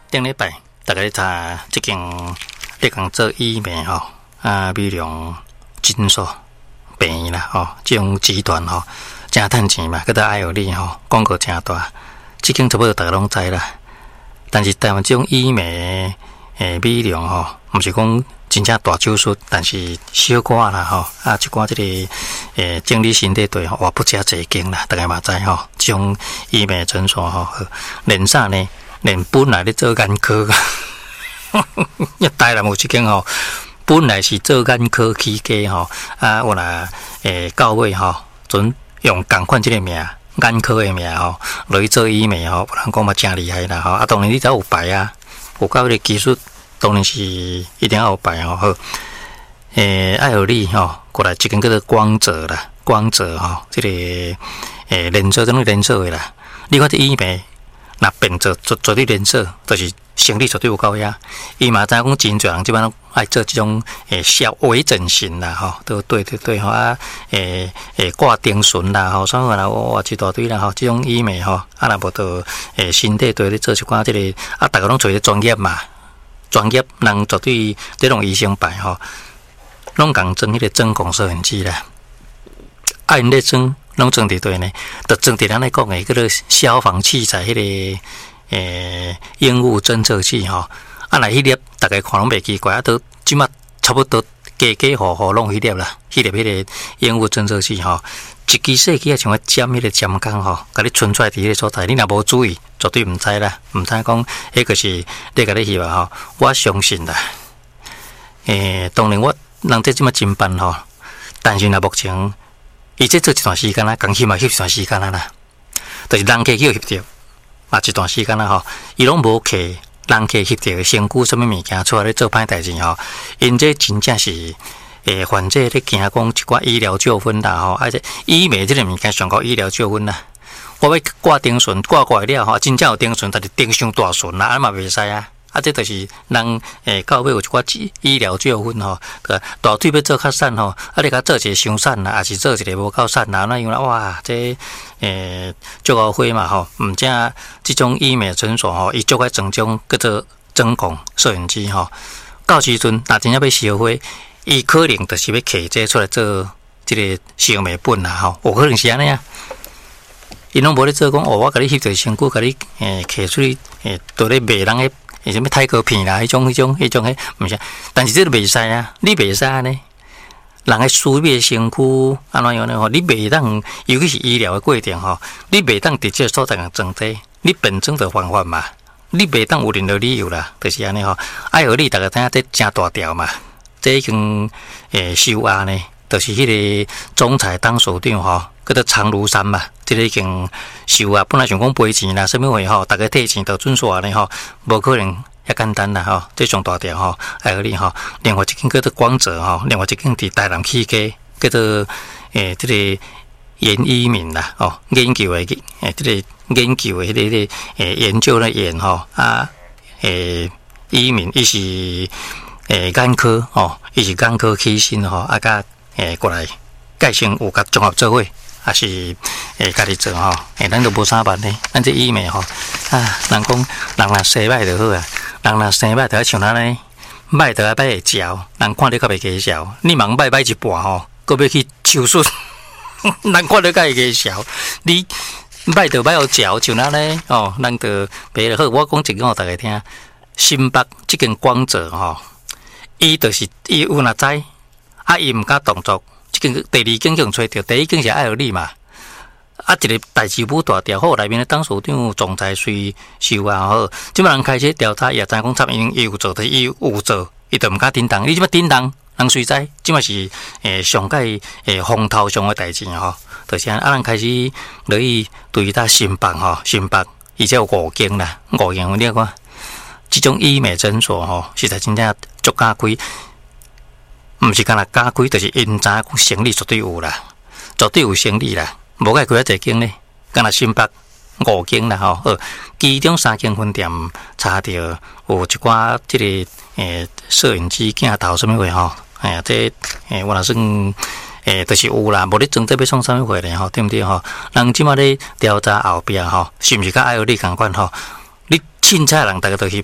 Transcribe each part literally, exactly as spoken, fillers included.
顶礼拜大家咧查即间咧讲做医美吼，啊美容诊所便宜啦吼，即种集团吼真趁钱嘛，佮到爱有利吼，广告真大，即间差不多大家拢知啦。但是台湾即种医美诶美容吼，毋是讲真正大手术，但是小寡啦吼，啊一寡即个诶整理身体对吼，哇不加济间啦，大家嘛知吼，即种医美诊所吼，连啥呢？连本来咧做眼科，一台南有一间吼，本来是做眼科起家吼，啊我若诶到尾吼，准用共款即个名。眼科的名吼，落去做医美吼，人讲嘛真厉害啦吼。啊，当然你才有牌啊，有够个技术，当然是一定要有牌吼。好，诶，爱有利吼，过来一间叫做光泽啦，光泽吼，即、這个诶连锁，种连锁的啦。你看这医美，那变做做做啲连锁，就是生理绝对有够呀。伊嘛知影讲真侪人即摆爱做这种诶小微整形啦吼，都对对对吼啊，诶诶挂钉唇啦吼，啥物啦，哇一大堆啦吼，这种医美吼，啊若无到诶身体对咧做一寡即、這个啊，大家拢做咧专业嘛，专业人绝对这种医生牌吼，拢共装迄个针孔摄影机啦，啊因咧装拢装伫对呢，就装伫咱咧讲诶，叫做消防器材迄、那个。诶，烟雾侦测器吼，啊，来迄粒大家看拢袂奇怪，啊，都即马差不多家家户户拢迄粒啦，迄粒迄个烟雾侦测器吼，一支细机啊，像个尖迄个尖钢吼，甲你存出来伫迄个所在，你若无注意，绝对毋知啦，毋知讲迄个是你甲你翕啊吼，我相信啦。诶，当然我人这即马真办吼，但是若目前伊这做一段时间啦，刚翕嘛翕一段时间啦啦，就是人家叫翕着。嘛一段时间啦吼，伊拢无客人客翕着身躯什么物件出来咧做歹代志吼，因这真正是诶患者咧惊讲一寡医疗纠纷啦吼，而且医美这个物件上高医疗纠纷啦。我要挂钉唇挂过来了吼，真正有钉唇，但是钉伤大唇啦，安嘛袂使啊。啊，这就是人诶到尾有一寡医疗纠纷吼，大腿要做较瘦吼，啊你甲做一个伤瘦啦，还是做一个无够瘦啦，那样啦，哇，这诶足够花嘛吼，毋正即种医美诊所吼，伊足爱装种叫做针孔摄影机吼，到时阵若真正要烧花，伊可能就是要摕这出来做即个烧美本啦吼，有可能是安尼啊。伊拢无咧做讲，哦，我甲你翕着身躯，甲你诶摕出去，诶，倒咧卖人诶。诶，什么泰国片啦，迄种、迄种、迄种，迄毋是，但是这个袂使啊，你袂使呢。人诶私密身躯安怎样呢？吼，你袂当，尤其是医疗诶过程吼，你袂当直接所在个装体，你本身就犯法嘛，你袂当有任何理由啦，就是安尼吼。爱互你大家知影，这真大条嘛，这已经诶收押呢，就是迄个总裁当首长吼。叫做长庐山嘛，即、這個已經收啊，本來想講賠錢啦，什麼話吼，大家退錢就準數呢吼，無可能遐簡單啦吼，這上大條吼，還有你吼，另外一間叫做光澤吼，另外一間佇台南起家，叫做誒即、這個研醫民啦，哦，研究的誒即個研究的迄、那個誒、那個、研究的研吼啊，誒醫民伊是誒眼科哦，伊是眼科起身吼，啊甲誒過來介紹有甲綜合做伙。也是誒家己做吼，誒咱都無啥辦呢，咱這醫美吼，啊，人講人若生歹就好啊，人若生歹就像咱呢，歹就要擺會嚼，人看你較袂加嚼，你茫歹擺一半吼，閣要去手術，人看你較會加嚼，你歹就擺有嚼，像咱呢，哦，咱就賣就好。我講一個互大家聽，新北即間光澤吼，伊就是伊有若知，啊，伊毋敢動作。第二間叫吹掉，第一間是愛有利嘛。啊，一個代志不大條，好內面的當首長總裁隨收啊好，即擺人開始調查，也知講插因伊有做，伊有做，伊就毋敢叮當。你即擺叮當，人誰知？即擺是誒上界誒風頭上嘅代志吼，就是啊，人開始落去對他新北吼，新北而且有五間啦，五間你看，即種醫美診所吼，實在真正足加開。毋是干那加開，就是因知講生理絕對有啦，絕對有生理啦，無解幾啊一間呢？干那新北五間啦吼，呃，其中三間分店查到有一寡即、這個誒攝影機鏡頭什麼貨吼，哎呀，這誒、個、我若算誒就是有啦，無你真正要送什麼貨咧吼，對毋對吼？人即馬咧調查後壁吼，是毋是甲愛有你共款吼？你凊彩人大家都翕，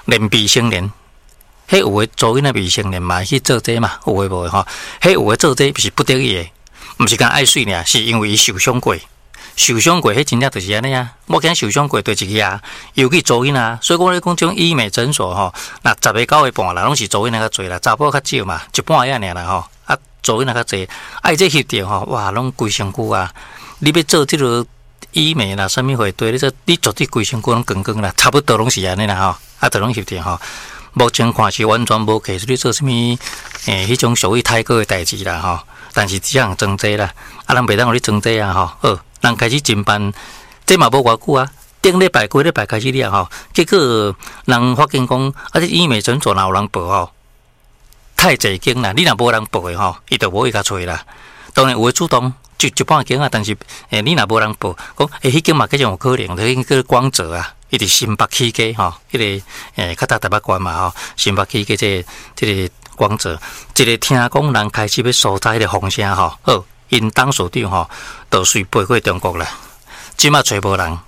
连未成年，迄有诶做囡仔未成年嘛去做这嘛，有诶无诶吼？迄有诶做这是不得已诶，毋是讲爱水尔，是因为伊受伤过。受伤过，迄真正就是安尼啊！我惊受伤过就是去啊，尤其做囡仔，所以我咧讲，种医美诊所吼，那十个九个半啦，拢是做囡仔较侪啦，查甫较少嘛，一半遐尔啦吼。啊，做囡仔较侪，啊，这翕着吼，哇，拢规身躯啊！你要做即个医美啦，啥物货对，你做你绝对规身躯拢光光啦，差不多拢是安尼啦吼。啊，就拢翕着吼。目前看是完全无客出去做啥物诶，迄种属于泰国诶代志啦吼。但是只样装济啦，啊，人袂当互你装济啊吼。好。人开始进班，这嘛无偌久啊。顶礼拜、过礼拜开始了吼，结果人发现讲，啊，这医美诊所哪有人报吼？太侪间啦，你若无人报的吼，伊就无伊甲找啦。当然有诶主动就一半间啊，但是诶，你若无人报，讲诶，迄间嘛计种有可能，就迄个光泽啊，伊伫新北起家吼，迄个诶，较搭台北关嘛吼，新北起家这这个光泽，一个听讲人开始要所在的风声吼，好。因当所长吼，都随飞过中国啦。即马找无人，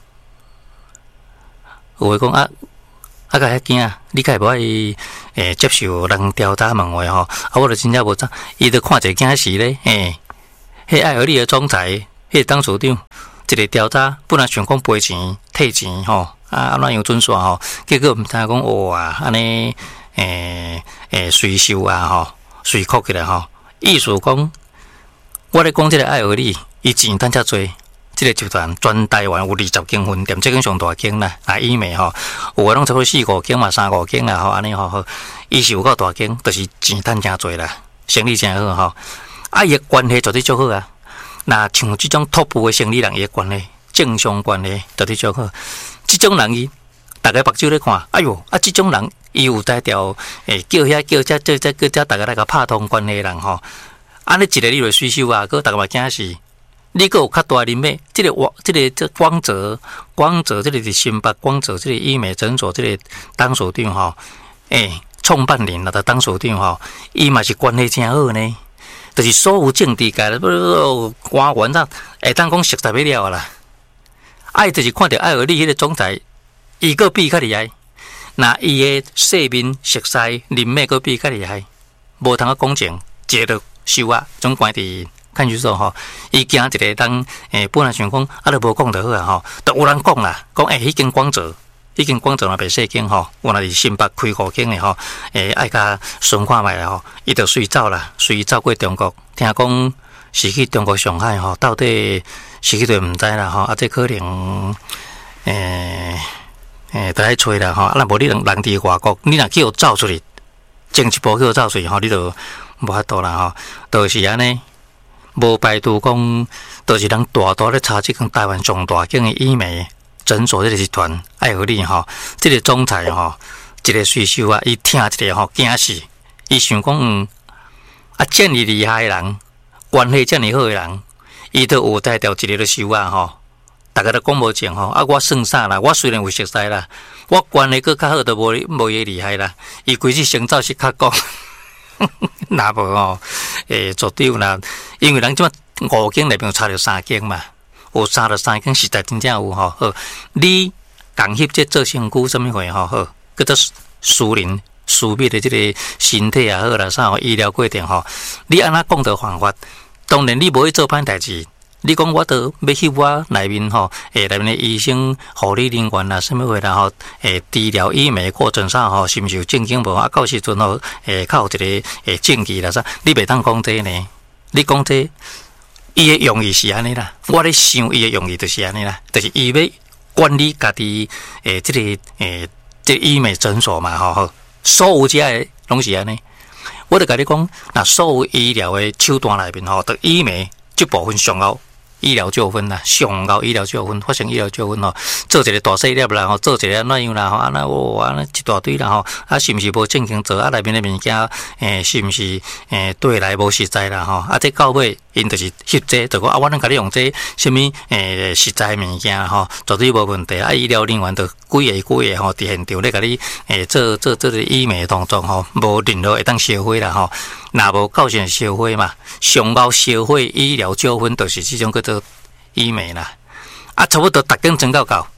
有诶讲啊，啊个遐惊啊，你家无爱诶接受人调查问话吼，啊我就真正无知，伊就看者惊死咧，诶，迄爱尔利诶总裁，迄当所长，一个调查本来想讲赔钱退钱吼，啊安怎样准线吼，结果毋知讲哇，安尼诶诶税收啊吼，税扣起来吼，意思讲。我咧讲即个爱尔利，伊钱趁遮多，即、这个集团全台湾有二十间分店，即间上大间啦，啊医美吼，有诶拢差不多四五间嘛，三五间啦吼，安尼吼好，伊是有够大间，就是钱趁诚多啦，生意诚好吼，啊伊诶关系绝对足好啊，那像即种 top 诶生意人，伊诶关系，正常关系绝对足好，即种人伊，大家目睭咧看，哎哟，啊即种人伊有在条诶叫遐叫遮叫遮叫遮，大家来甲拍通关系人吼。安尼一个你来税收啊，个大家嘛惊死。你个有较大人脉，即、这个我即、这个这光泽光泽，即个是新北光泽，即个医美诊所，即个当所长吼，诶、欸，创办人啦，就当所长吼，伊嘛是关系真好呢。就是所有政治界不官员啦，会当讲熟识要了啦。爱就是看到爱尔利迄个总裁，伊个比较厉害，那伊个世面熟识人脉个比较厉害，无通个讲情，接着。收啊，总关伫看守所吼，伊惊一个当诶，本来想讲啊，都无讲就好啊吼，都有人讲啦，讲诶，迄间光泽，迄间光泽若袂细间吼，原来是新北开五间诶吼，诶，爱甲顺看卖啦吼，伊就随走啦，随走过中国，听讲是去中国上海吼，到底是去对毋知啦吼，啊，这可能诶诶，得来找啦吼，啊，若无你人人伫外国，你若叫走出去，前一步叫走出去吼，你就。无法度啦吼，就是安尼，无排除讲，就是人大大咧查即间台湾上大间诶医美诊所，即个集团爱尔利吼，即、这个总裁吼，一个税收啊，伊听一个吼惊死，伊想讲嗯，啊，遮尔厉害诶人，关系遮尔好诶人，伊都有带调一个咧收啊吼，大家都讲无正吼，啊，我算啥啦？我虽然有熟悉啦，我关系佫较好，都无无伊厉害啦，伊规日先走是较讲。那无吼，诶，绝对有啦，因为人即马五间内面有差着三间嘛，有差着三间实在真正有吼。好，你共翕这做身躯什么货吼？好，叫做私人私密的这个身体也好啦，啥吼医疗过程吼，你安怎讲着方法？当然你无去做歹代志。你讲我都要翕我内面吼，诶，内面的医生、护理人员啦，什么货啦吼，诶，治疗医美过程啥吼，是毋是有正经无？啊，到时阵吼，诶，较有一个诶证据啦啥？你袂当讲这呢？你讲这，伊的用意是安尼啦。我咧想，伊的用意就是安尼啦，就是伊要管理家己诶，这个诶，这个医美诊所嘛，吼吼，所有遮诶拢是安尼。我就甲你讲，那所有医疗的手段内面吼，得医美这部分上后。医疗纠纷啦，上高医疗纠纷发生医疗纠纷吼，做一个大细粒啦吼，做一个怎样啦吼，安那哦安那一大堆啦吼，啊是毋是无正经做啊？内面的物件诶，是毋是诶对来无实在啦吼？啊，这到尾因就是翕这，就讲啊，我能甲你用这什么诶实在物件吼，绝对无问题。啊，医疗人员就几个几个吼，伫现场咧甲你诶做做做个医美动作吼，无任何会当销毁啦吼。若无构成销毁嘛，上高销毁医疗纠纷，就是这种叫做医美啦。啊，差不多逐间装到到，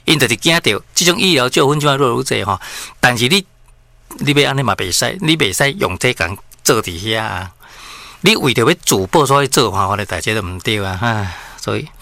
因就是惊到这种医疗纠纷就要落入这吼，但是你你要安尼嘛袂使，你袂使用这讲做伫遐啊。你为着要自保所以做麻烦的代志都毋对啊，哈，所以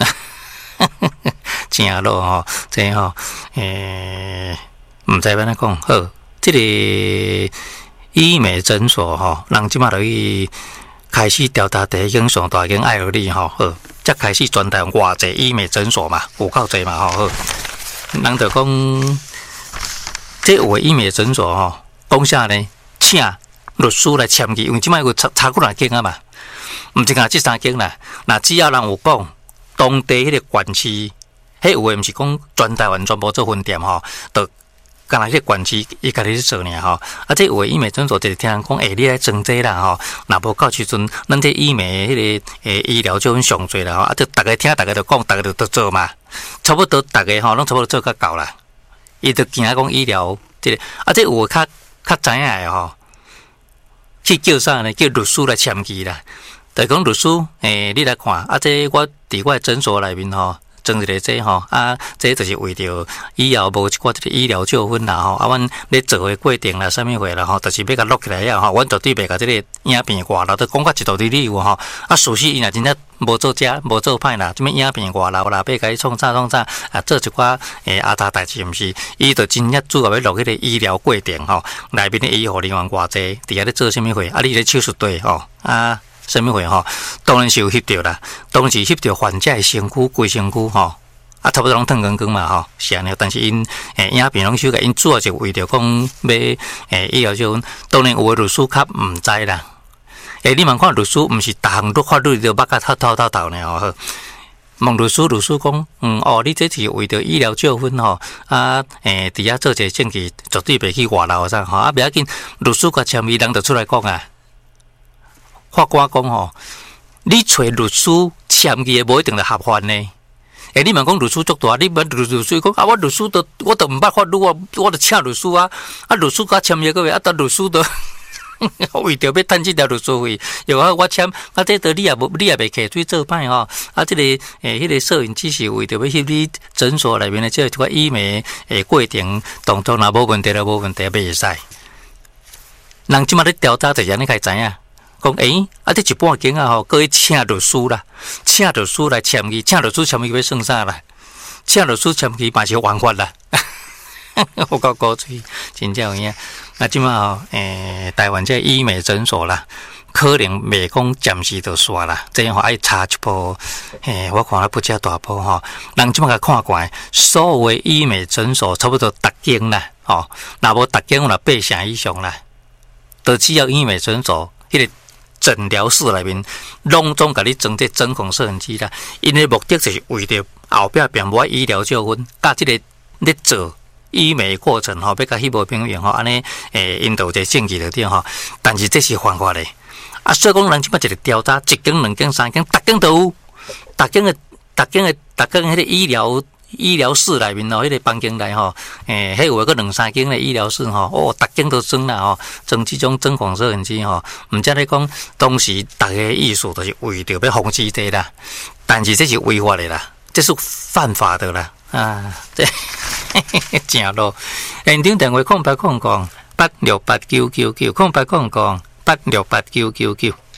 正路吼，这吼，诶，毋知要安怎讲好，这个医美诊所吼，人即马就去开始调查第一间上大间爱尔利吼，好，才开始专台偌济医美诊所嘛，有够济嘛吼，好，人就讲，这有的医美诊所吼，讲啥呢？请律师来签字，因为即摆有查查过两间啊嘛，毋是讲即三间啦。那只要人有讲当地迄个县市，迄有诶毋是讲全台湾全部做分店吼，就干那迄个县市伊家己去做尔吼。啊，这有诶医美诊所就是听人讲，诶、欸，你来装这啦吼，若无到时阵，咱这医美迄、那个诶、欸、医疗就很上侪啦吼，啊，就逐个听，逐个就讲，逐个就都做嘛，差不多逐个吼，拢差不多做较够啦。伊就惊讲医疗即、这个，啊，这有诶较较知影诶吼。去叫啥呢？叫律师来签字啦。就讲律师，诶、欸，你来看，啊，这我伫我诊所内面吼，装一个这吼，啊，这就是为着以后无一寡这个医疗纠纷啦吼，啊，阮咧做诶过程啦，啥物货啦吼，就是要甲录起来呀吼，阮绝对袂甲这个影片挂啦，都讲甲一道理理有吼，啊，事实伊若真正无做假，无做歹啦，什物影片挂啦，啦，要甲伊创啥创啥，啊，做一寡诶阿达代志毋是，伊就真正主要要录迄个医疗过程吼，内面诶医护人员偌济，伫遐咧做啥物货，啊，你咧手术对吼，啊。什么货吼？当然是有翕到啦，当然是翕到患者的身躯、规身躯吼，啊，差不多拢烫光光嘛吼，是安尼。但是因诶影片拢修改，因主要就为着讲要诶医疗纠纷，当然有诶律师较毋知啦。诶，你问看律师，毋是逐项都法律就捌甲透透透透呢吼。问律师，律师讲，嗯哦，你这是为着医疗纠纷吼，啊诶，伫遐做一个证据，绝对袂去外漏啥吼，啊，袂要紧，律师甲签字，人就出来讲啊。法官讲吼，你找律师签字的无一定是合法呢。诶，你问讲律师足大，你问律律师讲啊，我律师都我都毋捌法律，我我都请律师啊，啊律师甲签字个位，啊，但律师都为着要趁这条律师费，又讲我签，啊这个你也无你也袂客气做歹吼，啊这个诶，迄、那个摄影只是为着要翕你诊所内面的这个医美诶过程当中，若无问题，若无问题袂使。人即马咧调查就是安尼开知影。讲诶，啊！这一半间啊吼，搁去请律师啦，请律师来签字，请律师签字要算啥啦？请律师签字嘛是犯法啦，我够高吹，真正有影。那即马吼，诶，台湾这医美诊所啦，可能袂讲暂时就煞啦，这样吼爱查一波，诶，我看了不遮大波吼，人即马甲看过来，所有的医美诊所差不多逐间啦，吼，若无逐间有若八成以上啦，都只要医美诊所迄个。诊疗室内面，拢总甲你装这针孔摄影机啦，因的目的就是为着后壁并无医疗纠纷，甲即个咧做医美过程吼，要甲翕无平原吼，安尼诶引导者证据就对吼。但是这是犯法的，啊，所以讲人即摆一个调查，一间、两间、三间，逐间都有，逐间的、逐间的、逐间迄个医疗。医疗室内面吼，迄、那个房间内吼，诶，迄有个两三间的医疗室吼，哦，逐间都装啦吼，装这种针孔摄影机吼，毋则咧讲，当时逐个意思就是为着要防止这啦，但是这是违法的啦，这是犯法的啦，啊，这正咯，现场电话空八空讲八六八九九九空八空讲八六八九九九。